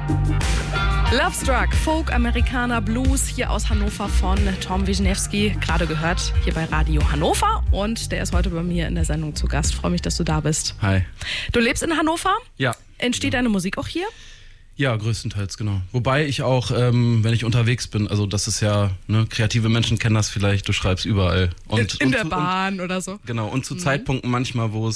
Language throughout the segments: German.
Love Struck, Folk, Amerikaner, Blues, hier aus Hannover von Tom Wisniewski, gerade gehört hier bei Radio Hannover. Und der ist heute bei mir in der Sendung zu Gast. Freue mich, dass du da bist. Hi. Du lebst in Hannover? Ja. Entsteht deine Musik auch hier? Ja, größtenteils, genau. Wobei ich auch, wenn ich unterwegs bin, also das ist ja, ne, kreative Menschen kennen das vielleicht, du schreibst überall. In der Bahn oder so. Genau, und zu Zeitpunkten manchmal, wo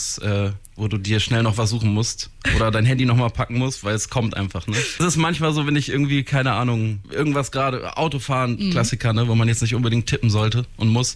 du dir schnell noch was suchen musst oder dein Handy nochmal packen musst, weil es kommt einfach, ne. Es ist manchmal so, wenn ich irgendwie, keine Ahnung, irgendwas gerade, Autofahren, Klassiker, ne, wo man jetzt nicht unbedingt tippen sollte und muss.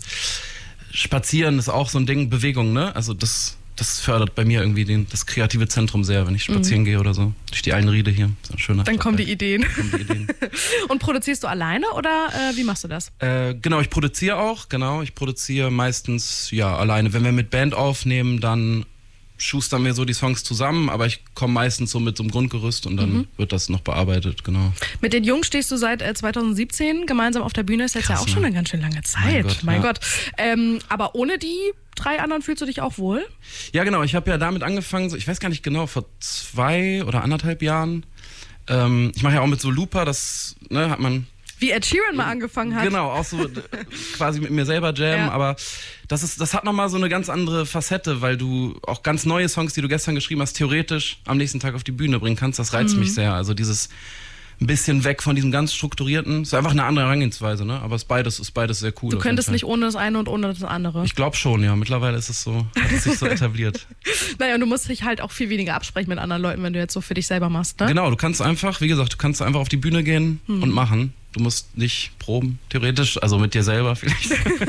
Spazieren ist auch so ein Ding, Bewegung, ne, also das fördert bei mir irgendwie das kreative Zentrum sehr, wenn ich spazieren gehe oder so. Durch die Einriede hier. So ein schöner Dann kommen die Stadtteil. Ideen. Und produzierst du alleine oder wie machst du das? Genau, ich produziere auch. Genau, ich produziere meistens ja alleine. Wenn wir mit Band aufnehmen, dann schustern wir so die Songs zusammen, aber ich komme meistens so mit so einem Grundgerüst und dann wird das noch bearbeitet, genau. Mit den Jungs stehst du seit 2017 gemeinsam auf der Bühne. Ist jetzt ja auch schon eine ganz schön lange Zeit. Mein Gott. Aber ohne die 3 anderen fühlst du dich auch wohl? Ja, genau. Ich habe ja damit angefangen, so, ich weiß gar nicht genau, vor 2 oder 1,5 Jahren. Ich mache ja auch mit so Looper, das hat man... Wie Ed Sheeran mal angefangen hat. Genau, auch so quasi mit mir selber jammen, aber das hat nochmal so eine ganz andere Facette, weil du auch ganz neue Songs, die du gestern geschrieben hast, theoretisch am nächsten Tag auf die Bühne bringen kannst. Das reizt mich sehr. Also dieses ein bisschen weg von diesem ganz strukturierten, ist einfach eine andere Herangehensweise, ne? Aber ist beides sehr cool. Du könntest nicht ohne das eine und ohne das andere. Ich glaube schon, ja. Mittlerweile ist es so, hat es sich so etabliert. Naja, und du musst dich halt auch viel weniger absprechen mit anderen Leuten, wenn du jetzt so für dich selber machst, ne? Genau, du kannst einfach, wie gesagt, einfach auf die Bühne gehen und machen. Du musst nicht proben, theoretisch, also mit dir selber vielleicht.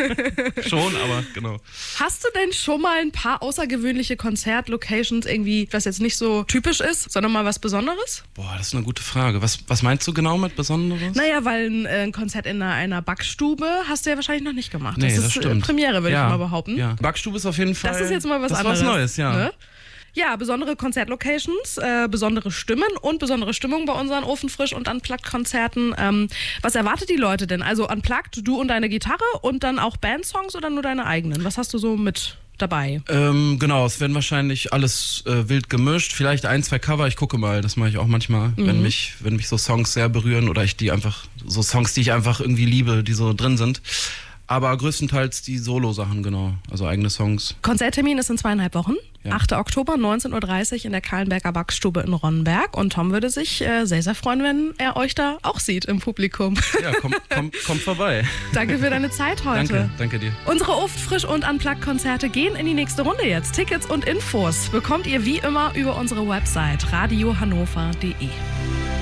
Schon, aber genau. Hast du denn schon mal ein paar außergewöhnliche Konzertlocations irgendwie, was jetzt nicht so typisch ist, sondern mal was Besonderes? Boah, das ist eine gute Frage. Was meinst du genau mit Besonderes? Naja, weil ein Konzert in einer Backstube hast du ja wahrscheinlich noch nicht gemacht. Nee, das ist stimmt. Premiere, würde ich mal behaupten. Ja. Backstube ist auf jeden Fall... Das ist jetzt mal was anderes. Das ist was Neues, ja. Ne? Ja, besondere Konzertlocations, besondere Stimmen und besondere Stimmung bei unseren Ofenfrisch- und Unplugged-Konzerten. Was erwartet die Leute denn? Also Unplugged, du und deine Gitarre und dann auch Bandsongs oder nur deine eigenen? Was hast du so mit dabei? Genau, es werden wahrscheinlich alles wild gemischt. Vielleicht 1, 2 Cover, ich gucke mal. Das mache ich auch manchmal, wenn mich so Songs sehr berühren oder ich die einfach, so Songs, die ich einfach irgendwie liebe, die so drin sind. Aber größtenteils die Solo-Sachen, genau. Also eigene Songs. Konzerttermin ist in 2,5 Wochen. Ja. 8. Oktober, 19:30 Uhr in der Kahlenberger Backstube in Ronnenberg. Und Tom würde sich sehr, sehr freuen, wenn er euch da auch sieht im Publikum. Ja, komm vorbei. Danke für deine Zeit heute. Danke dir. Unsere Ofenfrisch- und Unplugged-Konzerte gehen in die nächste Runde jetzt. Tickets und Infos bekommt ihr wie immer über unsere Website radiohannover.de.